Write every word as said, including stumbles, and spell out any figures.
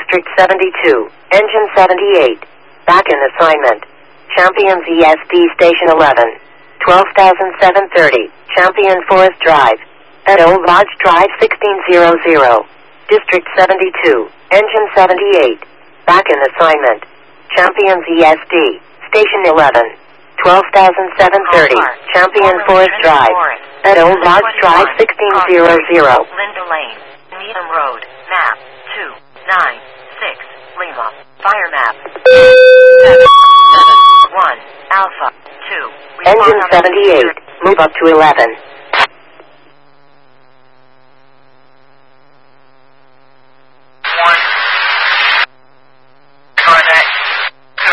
District seventy-two, Engine seventy-eight. Back in assignment. Champions E S D Station eleven. twelve thousand seven hundred thirty, Champion Forest Drive. At Old Lodge Drive sixteen hundred. District seventy-two, Engine seventy-eight. Back in assignment. Champions E S D, Station eleven. twelve thousand seven hundred thirty, Champion Forest Drive. At Old Lodge Drive sixteen hundred. Linda Lane, Needham Road, map two nine six, Lima, fire map seven seven one, Alpha two. Engine seventy-eight, move up to eleven.